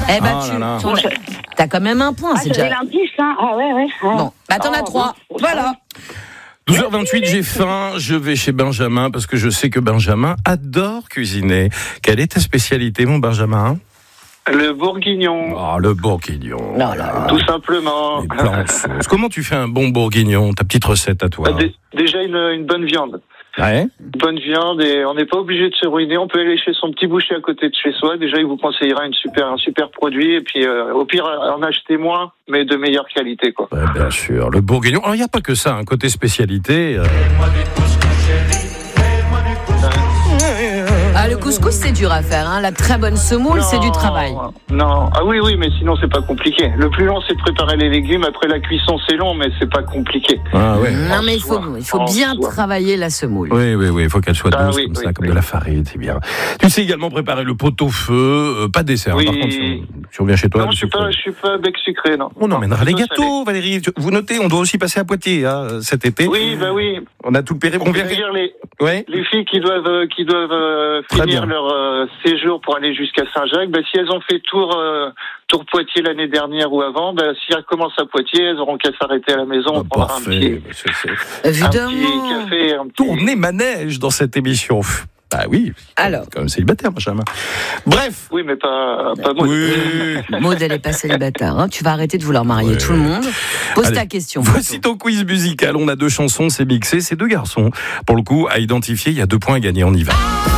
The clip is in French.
Eh ben, t'as quand même un point, c'est déjà. L'indice, hein. Ah ouais. Bon, bah t'en as 3. Voilà. 12h28, j'ai faim, je vais chez Benjamin parce que je sais que Benjamin adore cuisiner. Quelle est ta spécialité, mon Benjamin ? Le bourguignon. Ah, le bourguignon. Tout simplement. Les plats en sauce. Comment tu fais un bon bourguignon ? Ta petite recette à toi. Déjà une bonne viande. Ouais. Une bonne viande et on n'est pas obligé de se ruiner. On peut aller chez son petit boucher à côté de chez soi. Déjà, il vous conseillera un super produit. Et puis, au pire, en acheter moins, mais de meilleure qualité, quoi. Ouais, bien sûr. Le bourguignon. Alors, il n'y a pas que ça, un côté spécialité. Ah, le couscous, c'est dur à faire. Hein. La très bonne semoule, c'est du travail. Non. Ah oui, mais sinon, c'est pas compliqué. Le plus long, c'est de préparer les légumes. Après, la cuisson, c'est long, mais c'est pas compliqué. Ah ouais. Non, mais il faut bien travailler la semoule. Oui. Il faut qu'elle soit douce, comme de la farine, c'est bien. Tu sais également préparer le pot-au-feu, pas de dessert. Oui. Par contre, si on vient chez toi, non, je suis pas bec sucré, non. On emmènera les gâteaux, Valérie. Vous notez, on doit aussi passer à Poitiers cet été. Oui. On a tout le périmètre. On vient dire les filles qui doivent finir leur séjour pour aller jusqu'à Saint-Jacques. Si elles ont fait tour Poitiers l'année dernière ou avant, si elles commencent à Poitiers, elles auront qu'à s'arrêter à la maison. On prendra un petit café, un petit... Tourner manège dans cette émission. Ah oui, alors, quand même célibataire, Benjamin. Bref. Oui, mais pas Maud. Oui. Maud, elle n'est pas célibataire. Hein. Tu vas arrêter de vouloir marier tout le monde. Pose ta question. Voici ton quiz musical. On a 2 chansons, c'est mixé. C'est 2 garçons. Pour le coup, à identifier, il y a 2 points à gagner. On y va.